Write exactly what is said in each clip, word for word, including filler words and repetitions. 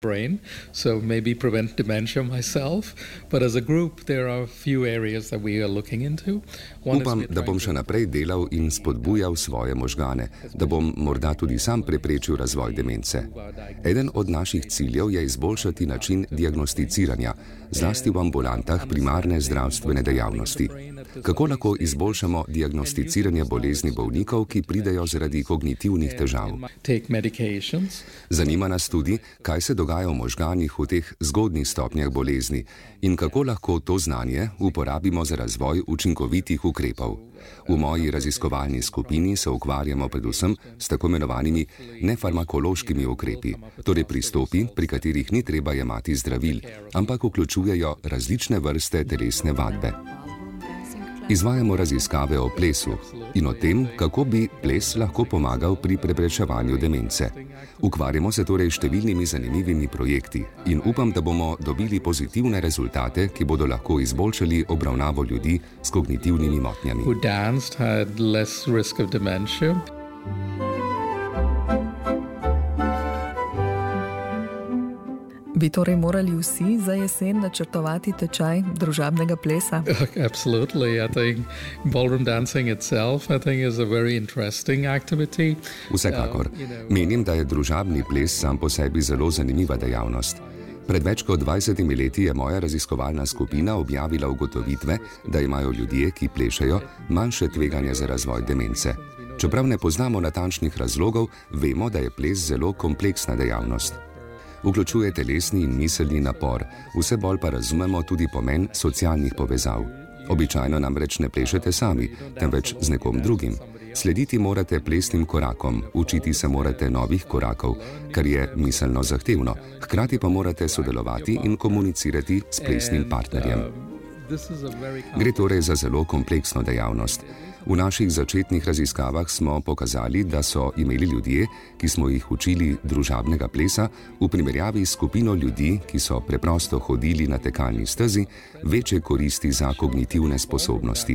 brain, so maybe prevent dementia myself, but as a group there are a few areas that we are looking into. Upam, da bom še naprej delal in spodbujal svoje možgane, da bom morda tudi sam preprečil razvoj demence. Eden od naših ciljev je izboljšati način diagnosticiranja, zlasti v ambulantah primarne zdravstvene dejavnosti. Kako lahko izboljšamo diagnosticiranje bolezni bolnikov, ki pridejo zaradi kognitivnih težav? Zanima nas tudi, kaj se dogaja v možganih v teh zgodnjih stopnjah bolezni in kako lahko to znanje uporabimo za razvoj učinkovitih ukrepov. V moji raziskovalni skupini se ukvarjamo predvsem s tako imenovanimi nefarmakološkimi ukrepi, torej pristopi, pri katerih ni treba jemati zdravil, ampak vključujejo različne vrste telesne vadbe. Izvajamo raziskave o plesu in o tem, kako bi ples lahko pomagal pri preprečevanju demence. Ukvarjamo se torej številnimi zanimivimi projekti in upam, da bomo dobili pozitivne rezultate, ki bodo lahko izboljšali obravnavo ljudi s kognitivnimi motnjami. Bi torej morali vsi za jesen načrtovati tečaj družabnega plesa? Absolutely. I think ballroom dancing itself, I think, is a very interesting activity. Vsekakor. Menim, da je družabni ples sam po sebi zelo zanimiva dejavnost. Pred več kot dvajsetimi leti je moja raziskovalna skupina objavila ugotovitve, da imajo ljudje, ki plešejo, manjše tveganje za razvoj demence. Čeprav ne poznamo natančnih razlogov, vemo, da je ples zelo kompleksna dejavnost. Vključuje telesni in miselni napor, vse bolj pa razumemo tudi pomen socialnih povezav. Običajno namreč ne plešete sami, temveč z nekom drugim. Slediti morate plesnim korakom, učiti se morate novih korakov, kar je miselno zahtevno, hkrati pa morate sodelovati in komunicirati s plesnim partnerjem. Gre torej za zelo kompleksno dejavnost. V naših začetnih raziskavah smo pokazali, da so imeli ljudje, ki smo jih učili družabnega plesa, v primerjavi s skupino ljudi, ki so preprosto hodili na tekalni stezi, večje koristi za kognitivne sposobnosti.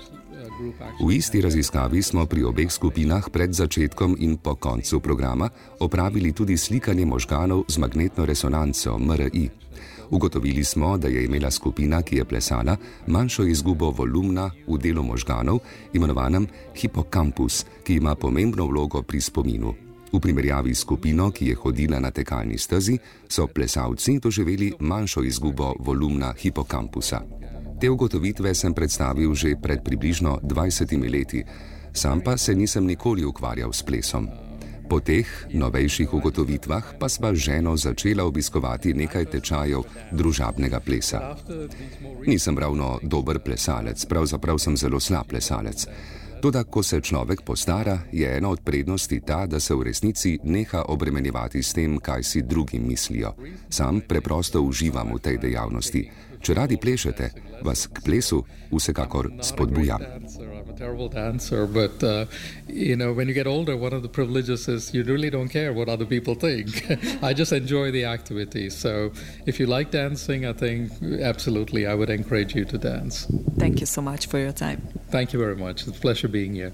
V isti raziskavi smo pri obeh skupinah pred začetkom in po koncu programa opravili tudi slikanje možganov z magnetno resonanco M R I. Ugotovili smo, da je imela skupina, ki je plesala, manjšo izgubo volumna v delu možganov, imenovanem hipokampus, ki ima pomembno vlogo pri spominu. V primerjavi s skupino, ki je hodila na tekalni stezi, so plesalci doživeli manjšo izgubo volumna hipokampusa. Te ugotovitve sem predstavil že pred približno dvajsetimi leti, sam pa se nisem nikoli ukvarjal s plesom. Po teh novejših ugotovitvah pa sva z ženo začela obiskovati nekaj tečajev družabnega plesa. Nisem ravno dober plesalec, pravzaprav sem zelo slab plesalec. Toda, ko se človek postara, je ena od prednosti ta, da se v resnici neha obremenjevati s tem, kaj si drugi mislijo. Sam preprosto uživam v tej dejavnosti. Če radi plešete, vas k plesu vsekakor spodbujam. Terrible dancer, but uh, you know, when you get older, one of the privileges is you really don't care what other people think. I just enjoy the activity. So if you like dancing, I think absolutely I would encourage you to dance. Thank you so much for your time. Thank you very much. It's a pleasure being here.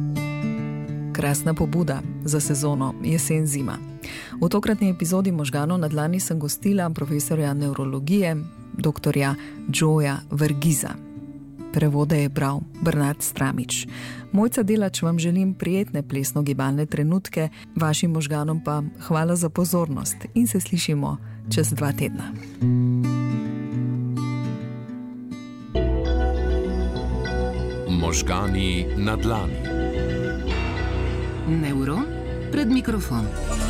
Krasna pobuda za sezono jesen-zima. V tokratni epizodi Možganov na dlani sem gostila profesorja nevrologije, doktorja Joeja Vergiza. Prevode je bral Bernard Stramič. Mojca Delač vam želim prijetne plesno-gibalne trenutke, vašim možganom pa hvala za pozornost in se slišimo čez dva tedna. Možgani na dlani. Nevron pred mikrofon.